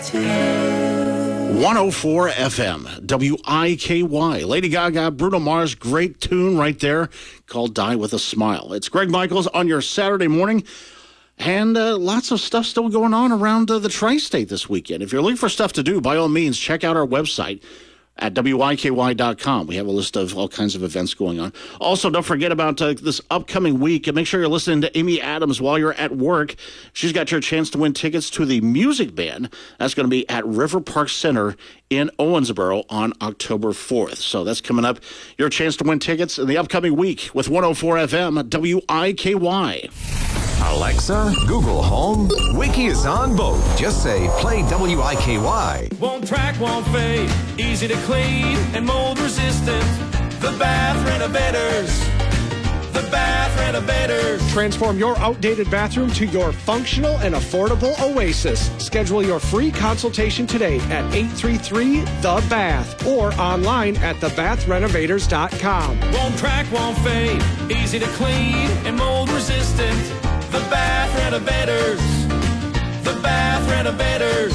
104 FM, WIKY. Lady Gaga, Bruno Mars, great tune right there called Die With a Smile. It's Greg Michaels on your Saturday morning, and lots of stuff still going on around the tri-state this weekend. If you're looking for stuff to do, by all means, check out our website at WIKY.com. We have a list of all kinds of events going on. Also, don't forget about this upcoming week, and make sure you're listening to Amy Adams while you're at work. She's got your chance to win tickets to the music band. That's going to be at River Park Center in Owensboro on October 4th. So that's coming up. Your chance to win tickets in the upcoming week with 104 FM WIKY. Alexa, Google Home, Wiki is on both. Just say, play WIKY. Won't crack, won't fade, easy to clean and mold resistant. The Bath Renovators. The Bath Renovators. Transform your outdated bathroom to your functional and affordable oasis. Schedule your free consultation today at 833-THE-BATH or online at thebathrenovators.com. Won't crack, won't fade, easy to clean and mold resistant. The Bath Renovators. The Bath Renovators.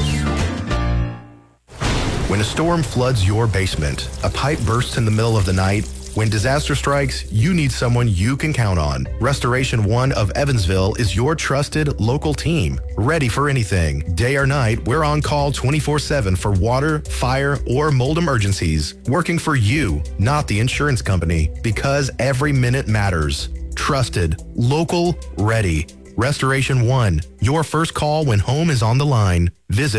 When a storm floods your basement, a pipe bursts in the middle of the night, when disaster strikes, you need someone you can count on. Restoration One of Evansville is your trusted local team, ready for anything. Day or night, we're on call 24/7 for water, fire, or mold emergencies. Working for you, not the insurance company, because every minute matters. Trusted, local, ready. Restoration One, your first call when home is on the line. Visit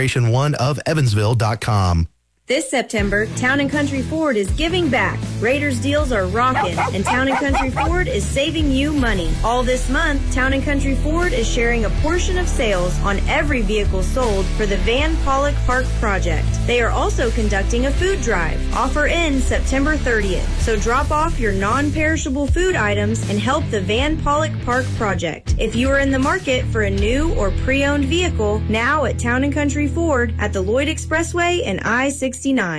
restorationoneofevansville.com. This September, Town & Country Ford is giving back. Raiders deals are rocking, and Town & Country Ford is saving you money. All this month, Town & Country Ford is sharing a portion of sales on every vehicle sold for the Van Pollock Park project. They are also conducting a food drive. Offer ends September 30th, so drop off your non-perishable food items and help the Van Pollock Park project. If you are in the market for a new or pre-owned vehicle, now at Town & Country Ford at the Lloyd Expressway and I-69.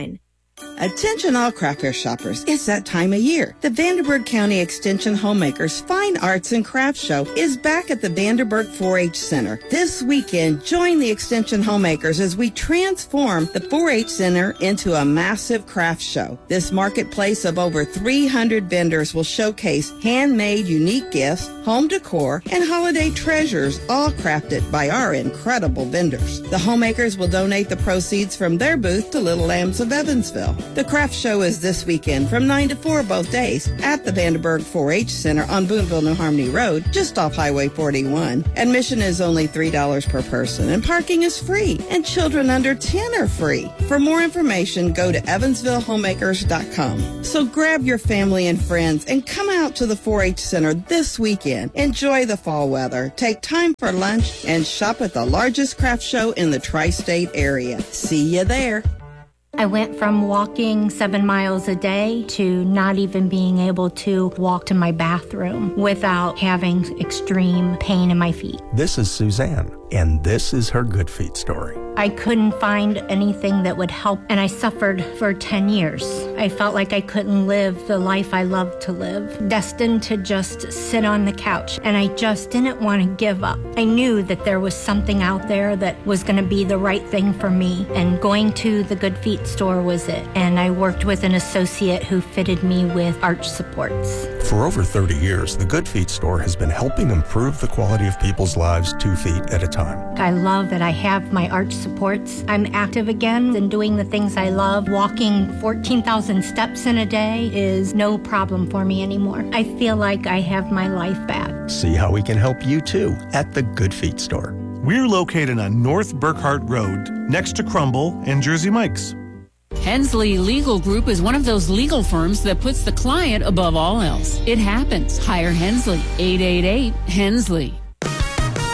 Attention all craft fair shoppers, it's that time of year. The Vanderburgh County Extension Homemakers Fine Arts and Crafts Show is back at the Vanderburgh 4-H Center. This weekend, join the Extension Homemakers as we transform the 4-H Center into a massive craft show. This marketplace of over 300 vendors will showcase handmade unique gifts, home decor, and holiday treasures, all crafted by our incredible vendors. The homemakers will donate the proceeds from their booth to Little Lambs of Evansville. The craft show is this weekend from 9 to 4 both days at the Vanderburgh 4-H Center on Boonville New Harmony Road, just off Highway 41. Admission is only $3 per person, and parking is free, and children under 10 are free. For more information, go to evansvillehomemakers.com. So grab your family and friends and come out to the 4-H Center this weekend. Enjoy the fall weather, take time for lunch, and shop at the largest craft show in the tri-state area. See you there. I went from walking 7 miles a day to not even being able to walk to my bathroom without having extreme pain in my feet. This is Suzanne, and this is her Good Feet story. I couldn't find anything that would help, and I suffered for 10 years. I felt like I couldn't live the life I loved to live, destined to just sit on the couch, and I just didn't want to give up. I knew that there was something out there that was going to be the right thing for me, and going to the Good Feet store was it. And I worked with an associate who fitted me with arch supports. For over 30 years, the Good Feet store has been helping improve the quality of people's lives 2 feet at a time. I love that I have my arch supports. I'm active again and doing the things I love. Walking 14,000 steps in a day is no problem for me anymore. I feel like I have my life back. See how we can help you too at the Good Feet store. We're located on North Burkhart Road, next to Crumble and Jersey Mike's. Hensley Legal Group is one of those legal firms that puts the client above all else. It happens. Hire Hensley, 888-HENSLEY.